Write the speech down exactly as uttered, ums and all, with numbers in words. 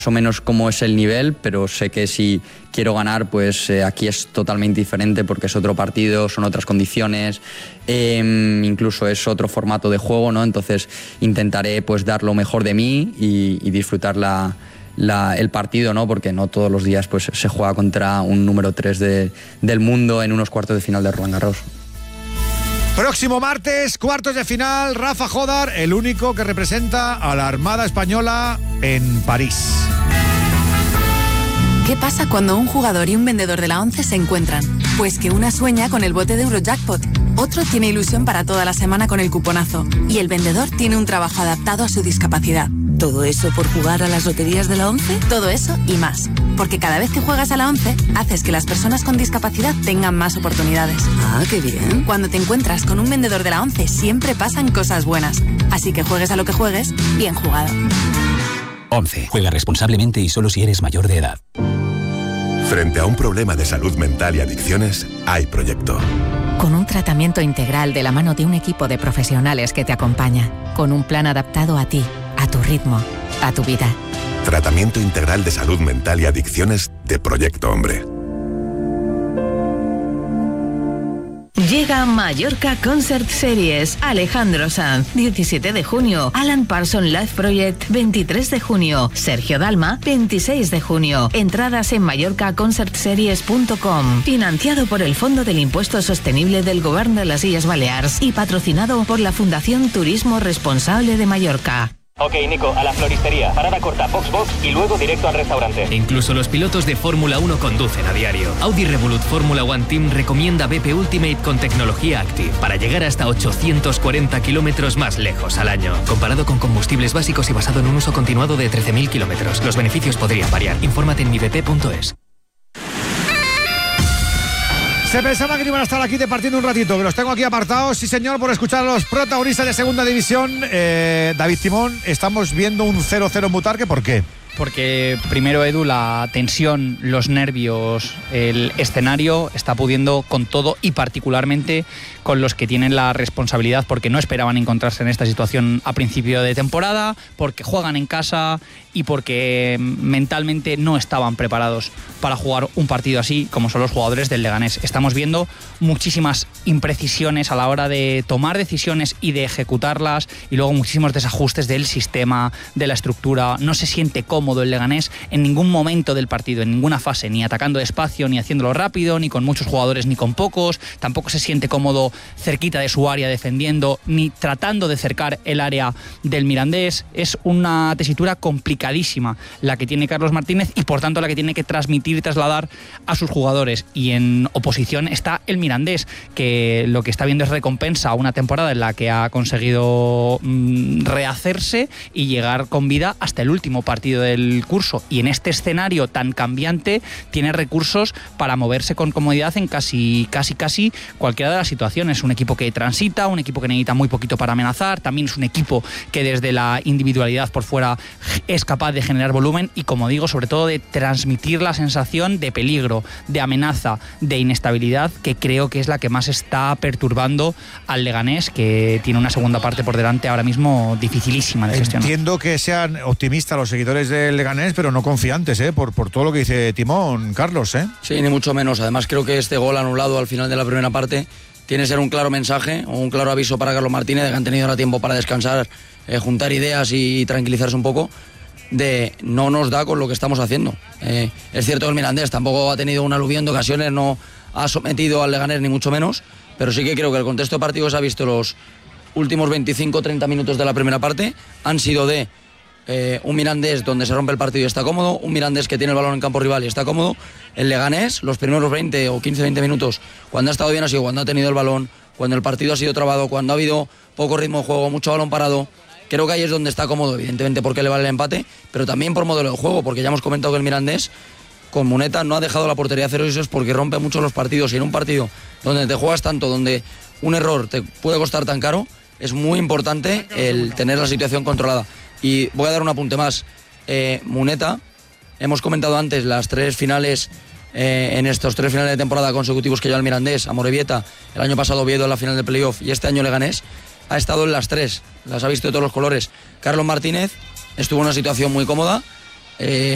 o menos cómo es el nivel, pero sé que si quiero ganar, pues eh, aquí es totalmente diferente porque es otro partido, son otras condiciones, eh, incluso es otro formato de juego, ¿no? Entonces intentaré pues dar lo mejor de mí y, y disfrutar la, la, el partido, ¿no? Porque no todos los días pues se juega contra un número tres de, del mundo en unos cuartos de final de Roland Garros. Próximo martes, cuartos de final, Rafa Jodar, el único que representa a la Armada Española en París. ¿Qué pasa cuando un jugador y un vendedor de la ONCE se encuentran? Pues que una sueña con el bote de Eurojackpot, otro tiene ilusión para toda la semana con el cuponazo y el vendedor tiene un trabajo adaptado a su discapacidad. ¿Todo eso por jugar a las loterías de la ONCE? Todo eso y más. Porque cada vez que juegas a la ONCE, haces que las personas con discapacidad tengan más oportunidades. Ah, qué bien. Cuando te encuentras con un vendedor de la ONCE, siempre pasan cosas buenas. Así que juegues a lo que juegues, bien jugado. ONCE. Juega responsablemente y solo si eres mayor de edad. Frente a un problema de salud mental y adicciones, hay Proyecto. Con un tratamiento integral de la mano de un equipo de profesionales que te acompaña. Con un plan adaptado a ti, a tu ritmo, a tu vida. Tratamiento integral de salud mental y adicciones de Proyecto Hombre. Llega Mallorca Concert Series. Alejandro Sanz, diecisiete de junio. Alan Parsons Live Project, veintitrés de junio. Sergio Dalma, veintiséis de junio. Entradas en mallorca concert series punto com. Financiado por el Fondo del Impuesto Sostenible del Govern de las Illes Balears y patrocinado por la Fundación Turismo Responsable de Mallorca. Ok, Nico, a la floristería. Parada corta, box box y luego directo al restaurante. Incluso los pilotos de Fórmula uno conducen a diario. Audi Revolut Fórmula One Team recomienda B P Ultimate con tecnología Active para llegar hasta ochocientos cuarenta kilómetros más lejos al año. Comparado con combustibles básicos y basado en un uso continuado de trece mil kilómetros. Los beneficios podrían variar. Infórmate en mi b p punto es. Se pensaba que iban a estar aquí departiendo un ratito, que los tengo aquí apartados, sí señor, por escuchar a los protagonistas de Segunda División. Eh, David Timón, estamos viendo un cero cero en Butarque, ¿por qué? Porque primero, Edu, la tensión, los nervios, el escenario está pudiendo con todo y particularmente con los que tienen la responsabilidad porque no esperaban encontrarse en esta situación a principio de temporada, porque juegan en casa y porque mentalmente no estaban preparados para jugar un partido así como son los jugadores del Leganés. Estamos viendo muchísimas imprecisiones a la hora de tomar decisiones y de ejecutarlas y luego muchísimos desajustes del sistema, de la estructura. No se siente cómodo el Leganés en ningún momento del partido, en ninguna fase, ni atacando despacio, ni haciéndolo rápido, ni con muchos jugadores, ni con pocos. Tampoco se siente cómodo cerquita de su área defendiendo, ni tratando de cercar el área del Mirandés. Es una tesitura complicadísima la que tiene Carlos Martínez y por tanto la que tiene que transmitir y trasladar a sus jugadores. Y en oposición está el Mirandés, que lo que está viendo es recompensa a una temporada en la que ha conseguido mmm, rehacerse y llegar con vida hasta el último partido del curso. Y en este escenario tan cambiante tiene recursos para moverse con comodidad en casi, casi, casi cualquiera de las situaciones. Un equipo que transita, un equipo que necesita muy poquito para amenazar, también es un equipo que desde la individualidad por fuera es capaz de generar volumen y, como digo, sobre todo de transmitir la sensación de peligro, de amenaza, de inestabilidad, que creo que es la que más está perturbando al Leganés, que tiene una segunda parte por delante ahora mismo dificilísima de gestionar. Entiendo que sean optimistas los seguidores del Leganés, pero no confiantes, ¿eh? por, por todo lo que dice Timón, Carlos, ¿eh? Sí, ni mucho menos. Además creo que este gol anulado al final de la primera parte tiene que ser un claro mensaje o un claro aviso para Carlos Martínez de que han tenido ahora tiempo para descansar, eh, juntar ideas y tranquilizarse un poco, de no nos da con lo que estamos haciendo. Eh, es cierto que el Mirandés tampoco ha tenido un aluvión de ocasiones, no ha sometido al Leganés ni mucho menos, pero sí que creo que el contexto de partido que se ha visto los últimos veinticinco treinta minutos de la primera parte han sido de eh, un Mirandés donde se rompe el partido y está cómodo, un Mirandés que tiene el balón en campo rival y está cómodo. El Leganés, los primeros veinte o quince veinte minutos, cuando ha estado bien ha sido cuando ha tenido el balón, cuando el partido ha sido trabado, cuando ha habido poco ritmo de juego, mucho balón parado. Creo que ahí es donde está cómodo, evidentemente porque le vale el empate, pero también por modelo de juego, porque ya hemos comentado que el Mirandés con Muneta no ha dejado la portería a cero y eso es porque rompe mucho los partidos. Y en un partido donde te juegas tanto, donde un error te puede costar tan caro, es muy importante el tener la situación controlada. Y voy a dar un apunte más. Eh, Muneta, hemos comentado antes las tres finales, eh, en estos tres finales de temporada consecutivos que lleva el Mirandés, Amorebieta, el año pasado Oviedo en la final de playoff y este año Leganés, ha estado en las tres, las ha visto de todos los colores. Carlos Martínez estuvo en una situación muy cómoda, eh,